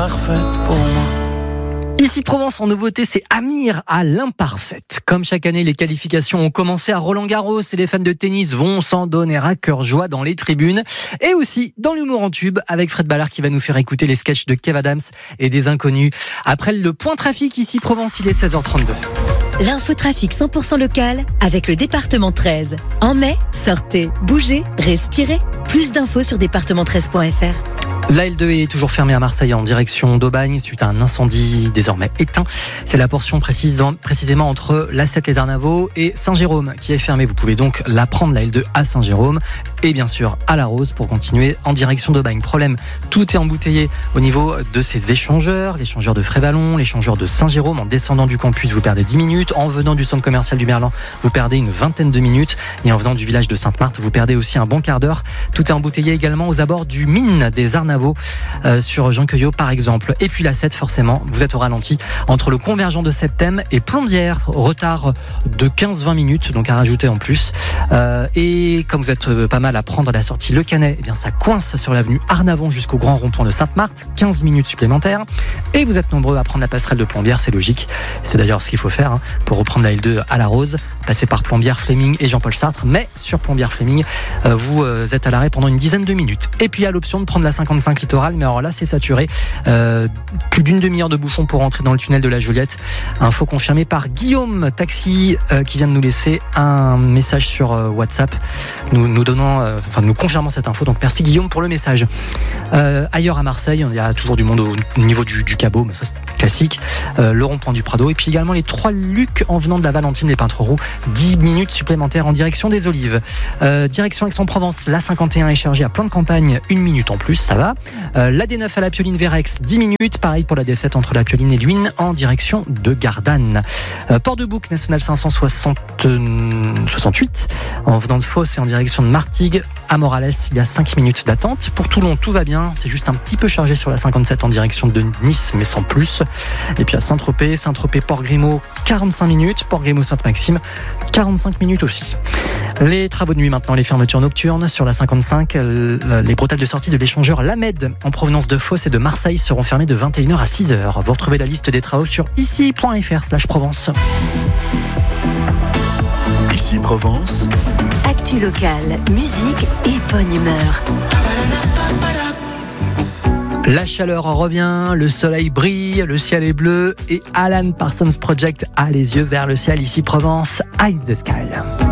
l'imparfaite pour moi. Ici Provence en nouveauté, c'est Amir à l'imparfaite. Comme chaque année, les qualifications ont commencé à Roland-Garros et les fans de tennis vont s'en donner à cœur joie dans les tribunes. Et aussi dans l'humour en tube avec Fred Ballard qui va nous faire écouter les sketchs de Kev Adams et des Inconnus. Après le point trafic ici Provence, il est 16h32. L'infotrafic 100% local avec le département 13. En mai, sortez, bougez, respirez. Plus d'infos sur département13.fr. La L2 est toujours fermée à Marseille en direction d'Aubagne suite à un incendie désormais éteint. C'est la portion précisément entre l'A7-les-Arnavaux et Saint-Jérôme qui est fermée. Vous pouvez donc la prendre, la L2 à Saint-Jérôme et bien sûr à La Rose pour continuer en direction d'Aubagne. Problème, tout est embouteillé au niveau de ces échangeurs, l'échangeur de Frévalon, l'échangeur de Saint-Jérôme. En descendant du campus, vous perdez 10 minutes. En venant du centre commercial du Merlan, vous perdez une vingtaine de minutes. Et en venant du village de Sainte-Marthe, vous perdez aussi un bon quart d'heure. Tout est embouteillé également aux abords du mine des Arnavaux. Sur Jean Cueillot par exemple. Et puis la 7 forcément, vous êtes au ralenti entre le convergent de Septem et Plombières, retard de 15-20 minutes, donc à rajouter en plus. Et comme vous êtes pas mal à prendre la sortie Le Canet, eh bien ça coince sur l'avenue Arnavon jusqu'au grand rond-point de Sainte-Marthe, 15 minutes supplémentaires. Et vous êtes nombreux à prendre la passerelle de Plombières, c'est logique. C'est d'ailleurs ce qu'il faut faire pour reprendre la L2 à La Rose, passer par Plombières, Fleming et Jean-Paul Sartre. Mais sur Plombières, Fleming, vous êtes à l'arrêt pendant une dizaine de minutes. Et puis à l'option de prendre la 55 littorale, mais alors là c'est saturé. Plus d'une demi-heure de bouchon pour entrer dans le tunnel de la Joliette. Info confirmée par Guillaume Taxi qui vient de nous laisser un message sur WhatsApp nous confirmant cette info. Donc merci Guillaume pour le message. Ailleurs à Marseille, il y a toujours du monde au niveau du Cabot, mais ça c'est classique. Le rond-point du Prado et puis également les 3 Lucs en venant de la Valentine, les Peintres-Roux. 10 minutes supplémentaires en direction des Olives. Direction Aix-en-Provence, la 51 est chargée à plan de campagne, 1 minute en plus, ça va. La D9 à la Pioline Vérex, 10 minutes. Pareil pour la D7 entre la Pioline et Luynes en direction de Gardanne. Port-de-Bouc, national 568 en venant de Fos et en direction de Martigues. À Morales, il y a 5 minutes d'attente. Pour Toulon, tout va bien. C'est juste un petit peu chargé sur la 57 en direction de Nice, mais sans plus. Et puis à Saint-Tropez, Port-Grimaud, 45 minutes. Port-Grimaud, Sainte-Maxime, 45 minutes aussi. Les travaux de nuit maintenant, les fermetures nocturnes sur la 55. Les bretelles de sortie de l'échangeur Lamed en provenance de Fos et de Marseille seront fermées de 21h à 6h. Vous retrouvez la liste des travaux sur ici.fr/Provence. Ici Provence. Actu locale, musique et bonne humeur. La chaleur revient, le soleil brille, le ciel est bleu et Alan Parsons Project a les yeux vers le ciel. Ici Provence, Hide the Sky.